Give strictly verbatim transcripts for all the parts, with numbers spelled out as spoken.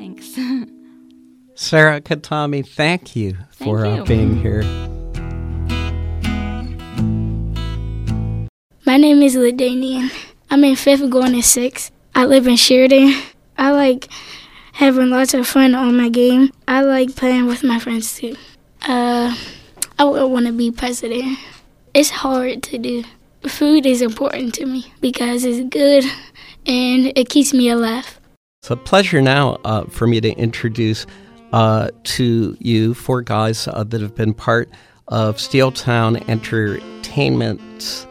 Thanks. Sarah Katami, thank you for Thank you. Uh, being here. My name is Ladanian. I'm in fifth going to sixth. I live in Sheridan. I like having lots of fun on my game. I like playing with my friends too. Uh, I would want to be president. It's hard to do. Food is important to me because it's good and it keeps me alive. It's a pleasure now uh, for me to introduce uh, to you four guys uh, that have been part of Steeltown Entertainment's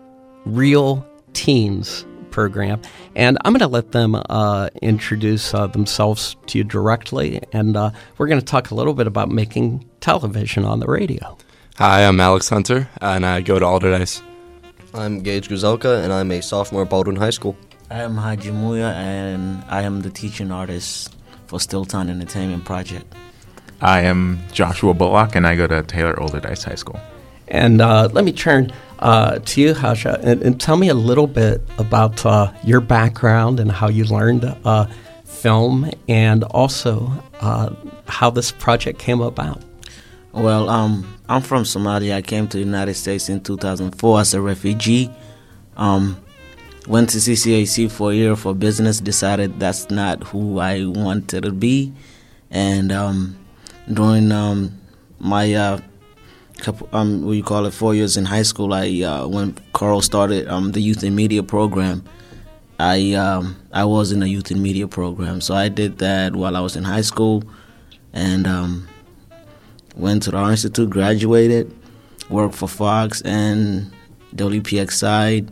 Real Teens program. And I'm going to let them uh, introduce uh, themselves to you directly, and uh, we're going to talk a little bit about making television on the radio. Hi, I'm Alex Hunter, and I go to Alderdice. I'm Gage Guzelka, and I'm a sophomore at Baldwin High School. I am Haji Muya, and I am the teaching artist for Steeltown Entertainment Project. I am Joshua Bullock, and I go to Taylor Alderdice High School. And uh, let me turn uh, to you, Haja, and, and tell me a little bit about uh, your background and how you learned uh, film, and also uh, how this project came about. Well, um, I'm from Somalia. I came to the United States in two thousand four as a refugee. Um, went to C C A C for a year for business, decided that's not who I wanted to be. And um, during um, my, uh, couple, um, what you call it, four years in high school, I uh, when Carl started um, the Youth and Media program, I, um, I was in the Youth and Media program. So I did that while I was in high school, and um, went to the Art Institute, graduated, worked for Fox and W P X side,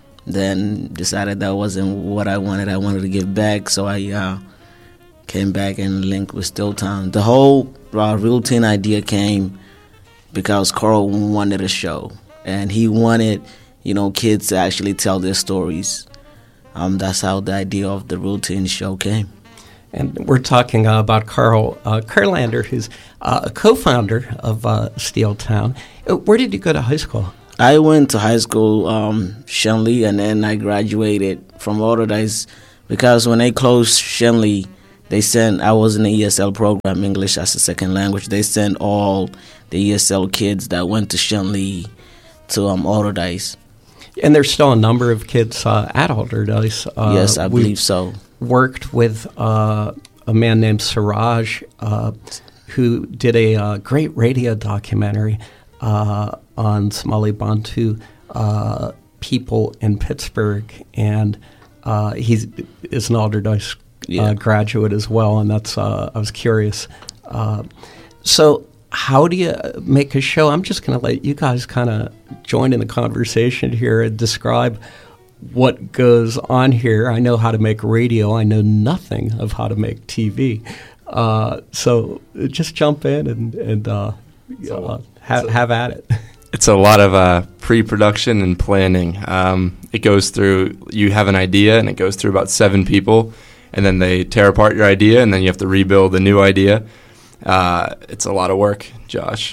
then decided that wasn't what I wanted. I wanted to give back, so I uh, came back and linked with Steeltown. The whole uh, Real Teen idea came because Carl wanted a show, and he wanted, you know, kids to actually tell their stories. Um, that's how the idea of the Real Teen show came. And we're talking uh, about Carl uh, Kurlander, who's uh, a co-founder of uh, Steeltown. Uh, Where did you go to high school? I went to high school, um, Shenley, and then I graduated from Alderdice because when they closed Shenley, they sent, I was in the E S L program, English as a second language. They sent all the E S L kids that went to Shenley to um, Alderdice. And there's still a number of kids uh, at Alderdice. Uh, yes, I we believe so. Worked with uh, a man named Siraj, uh, who did a uh, great radio documentary uh, on Somali Bantu uh, people in Pittsburgh, and uh, he's is an Alderdice Yeah. uh, graduate as well. And that's uh, I was curious. Uh, so, how do you make a show? I'm just going to let you guys kind of join in the conversation here and describe what goes on here. I know how to make radio. I know nothing of how to make T V. Uh, so just jump in and, and uh, uh, have, have at it. It's a lot of uh, pre-production and planning. Um, it goes through, you have an idea, and it goes through about seven people, and then they tear apart your idea, and then you have to rebuild a new idea. Uh, it's a lot of work, Josh.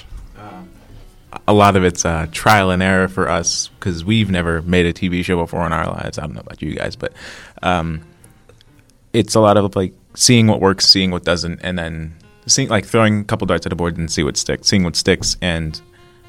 A lot of it's uh, trial and error for us because we've never made a T V show before in our lives. I don't know about you guys, but um, it's a lot of like seeing what works, seeing what doesn't, and then seeing like throwing a couple darts at a board and see what sticks, seeing what sticks. And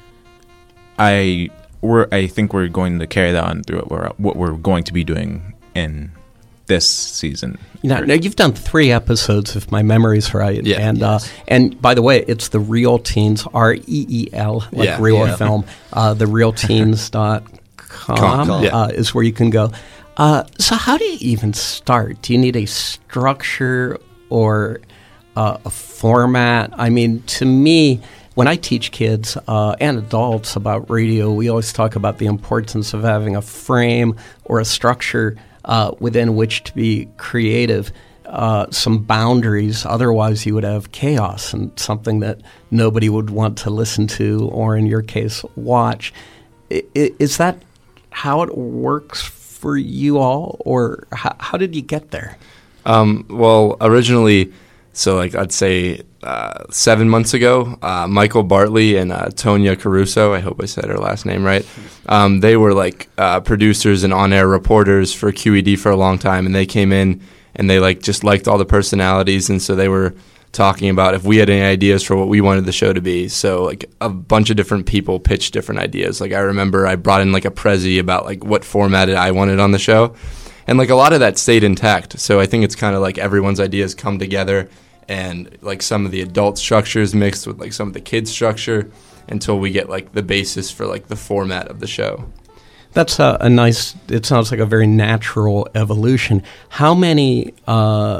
I, we're, I think we're going to carry that on through what we're, what we're going to be doing in this season. Now, now you've done three episodes, if my memory's right. Yeah. And Yes. uh, and by the way, it's the Real Teens, R E E L, like Yeah. real Yeah. film. Uh, the real teens dot com Com, yeah. uh, is where you can go. Uh, so how do you even start? Do you need a structure or uh, a format? I mean, to me, when I teach kids uh, and adults about radio, we always talk about the importance of having a frame or a structure Uh, within which to be creative, uh, some boundaries. Otherwise, you would have chaos and something that nobody would want to listen to, or in your case, watch. I, I, is that how it works for you all, or how, how did you get there? Um, well, originally, so like I'd say uh, seven months ago, uh, Michael Bartley and uh, Tonya Caruso, I hope I said her last name right, um, they were like uh, producers and on-air reporters for Q E D for a long time, and they came in and they like just liked all the personalities, and so they were talking about if we had any ideas for what we wanted the show to be. So like a bunch of different people pitched different ideas. Like I remember I brought in like a prezi about like what format I wanted on the show, and like a lot of that stayed intact. So I think it's kind of like everyone's ideas come together, and like some of the adult structures mixed with like some of the kids structure until we get like the basis for like the format of the show. That's a, a nice, it sounds like a very natural evolution. How many uh,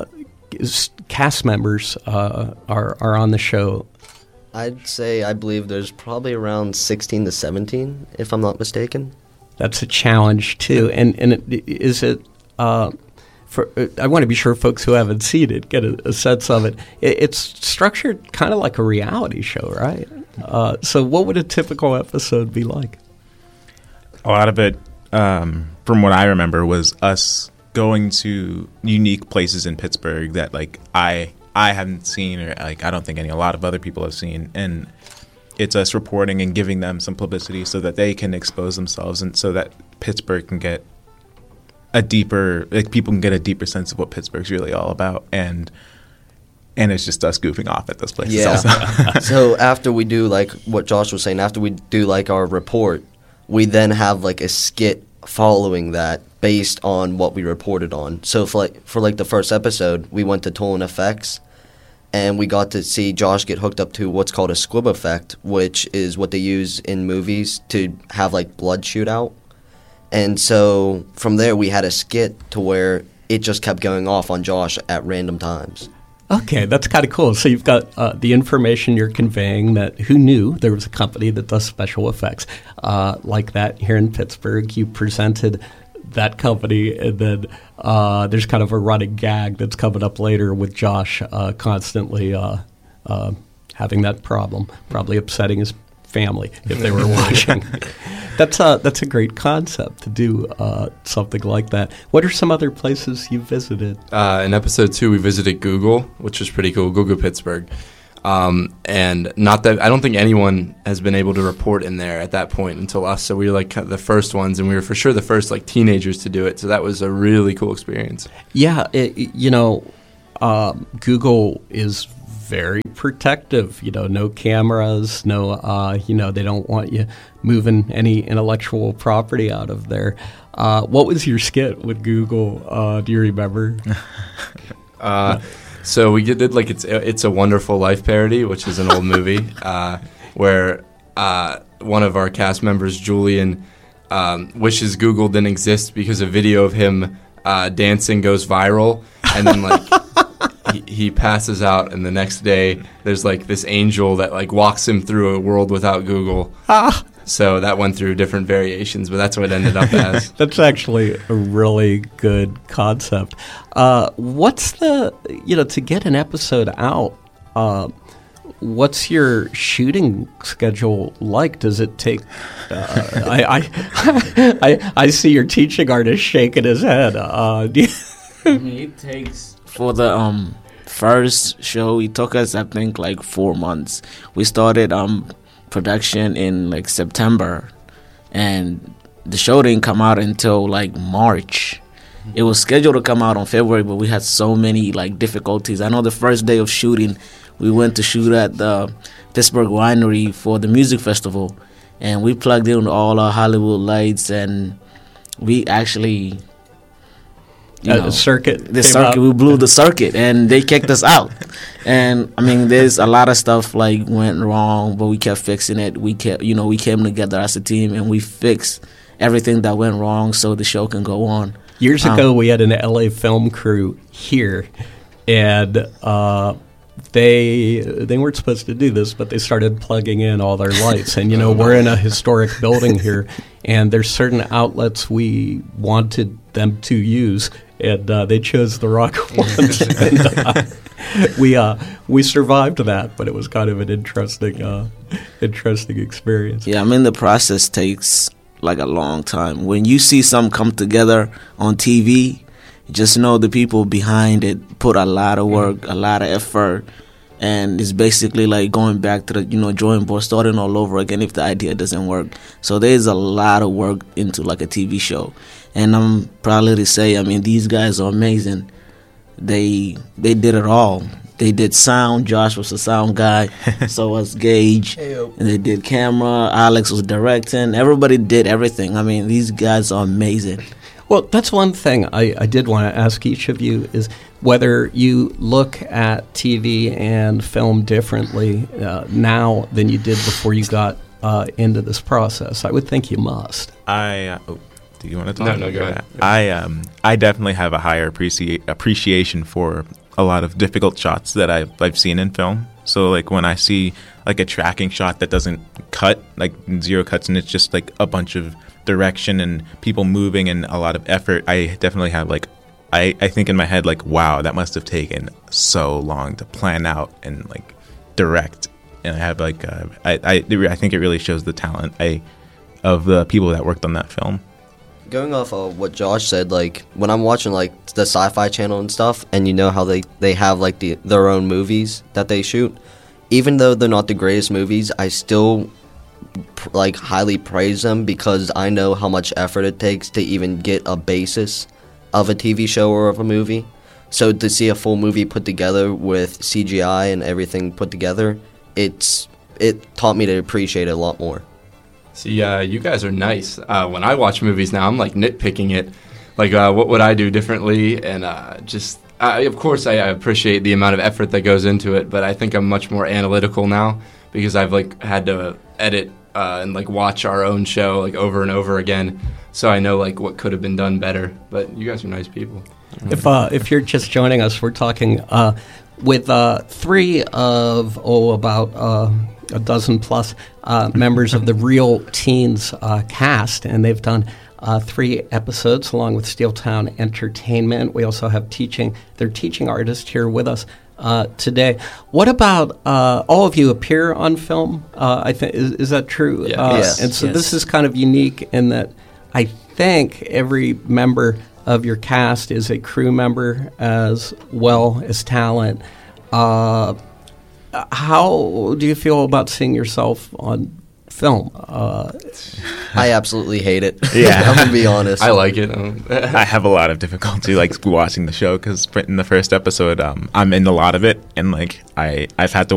cast members uh, are, are on the show? I'd say, I believe there's probably around sixteen to seventeen, if I'm not mistaken. That's a challenge, too. And, and it, is it, uh, for I want to be sure folks who haven't seen it get a, a sense of it. it. It's structured kind of like a reality show, right? Uh, so what would a typical episode be like? A lot of it, um, from what I remember, was us going to unique places in Pittsburgh that like I I haven't seen, or like I don't think any a lot of other people have seen, and it's us reporting and giving them some publicity so that they can expose themselves, and so that Pittsburgh can get a deeper, like people can get a deeper sense of what Pittsburgh's really all about, and and it's just us goofing off at those places. Yeah. Also. So after we do like what Josh was saying, after we do like our report, we then have like a skit following that based on what we reported on. So for like, for like the first episode, we went to Tolan Effects, and we got to see Josh get hooked up to what's called a squib effect, which is what they use in movies to have like blood shoot out. And so from there, we had a skit to where it just kept going off on Josh at random times. Okay, that's kind of cool. So you've got uh, the information you're conveying that who knew there was a company that does special effects uh, like that here in Pittsburgh. You presented that company, and then uh, there's kind of a running gag that's coming up later with Josh uh, constantly uh, uh, having that problem, probably upsetting his family if they were watching. That's a, that's a great concept to do uh, something like that. What are some other places you've visited? Uh, in episode two, we visited Google, which was pretty cool, Google Pittsburgh. Um, and not that I don't think anyone has been able to report in there at that point until us. So we were like the first ones, and we were for sure the first like teenagers to do it. So that was a really cool experience. Yeah, it, you know, uh, Google is very protective. You know, no cameras, no, uh, you know, they don't want you moving any intellectual property out of there. Uh, what was your skit with Google? Uh, do you remember? uh, so we did like it's it's a Wonderful Life parody, which is an old movie uh, where uh, one of our cast members, Julian, um, wishes Google didn't exist because a video of him uh, dancing goes viral, and then like. He, he passes out, and the next day there's like this angel that like walks him through a world without Google. Ah. So that went through different variations, but that's what it ended up as. That's actually a really good concept. Uh, what's the, you know, to get an episode out, uh, what's your shooting schedule like? Does it take, uh, I, I, I, I see your teaching artist shaking his head. Uh, do you I mean, it takes... For the um first show, it took us, I think, like four months. We started um production in like September, and the show didn't come out until like March. It was scheduled to come out on February, but we had so many like difficulties. I know the first day of shooting, we went to shoot at the Pittsburgh Winery for the music festival, and we plugged in all our Hollywood lights, and we actually... You uh, know, the circuit. The circuit. Out. We blew the circuit, and they kicked us out. And I mean, there's a lot of stuff like went wrong, but we kept fixing it. We kept, you know, we came together as a team, and we fixed everything that went wrong so the show can go on. Years um, ago, we had an L A film crew here, and uh, they they weren't supposed to do this, but they started plugging in all their lights. And you know, we're in a historic building here, and there's certain outlets we wanted them to use. And uh, they chose the wrong ones. and, uh, we uh, we survived that, but it was kind of an interesting uh, interesting experience. Yeah, I mean the process takes like a long time. When you see something come together on T V, just know the people behind it put a lot of work, a lot of effort, and it's basically like going back to the you know drawing board, starting all over again if the idea doesn't work. So there's a lot of work into like a T V show. And I'm proud to say, I mean, these guys are amazing. they they did it all. They did sound. Josh was the sound guy. So was Gage. Hey-o. And they did camera. Alex was directing. Everybody did everything. I mean, these guys are amazing. Well, that's one thing I, I did want to ask each of you is whether you look at T V and film differently uh, now than you did before you got uh, into this process. I would think you must. I. Uh, oh, do you want to talk? No, no, go ahead. I um I definitely have a higher appreci- appreciation for a lot of difficult shots that I've I've seen in film. So like when I see like a tracking shot that doesn't cut, like zero cuts, and it's just like a bunch of direction and people moving and a lot of effort, I definitely have like I, I think in my head like, wow, that must have taken so long to plan out and like direct. And I have like uh, I, I I think it really shows the talent I of the people that worked on that film. Going off of what Josh said, like when I'm watching like the Sci-Fi Channel and stuff, and you know how they, they have like the their own movies that they shoot, even though they're not the greatest movies, I still pr- like highly praise them because I know how much effort it takes to even get a basis of a T V show or of a movie. So to see a full movie put together with C G I and everything put together, it's it taught me to appreciate it a lot more. See, uh, you guys are nice. Uh, when I watch movies now, I'm like nitpicking it. Like, uh, what would I do differently? And uh, just, I, of course, I, I appreciate the amount of effort that goes into it, but I think I'm much more analytical now because I've like had to edit uh, and like watch our own show like over and over again, so I know like what could have been done better. But you guys are nice people. If uh, if you're just joining us, we're talking uh, with uh, three of oh about uh, a dozen plus uh, members of the Real Teens uh, cast, and they've done uh, three episodes along with Steeltown Entertainment. We also have teaching their teaching artist here with us uh, today. What about uh, all of you appear on film? Uh, I think is, is that true? Yeah. Uh, Yes. And so Yes. this is kind of unique in that I think every member of your cast is a crew member as well as talent. Uh, how do you feel about seeing yourself on film? Uh, I absolutely hate it. Yeah. I'm gonna be honest. I like it. Um, I have a lot of difficulty like watching the show because in the first episode, um, I'm in a lot of it, and like I I've had to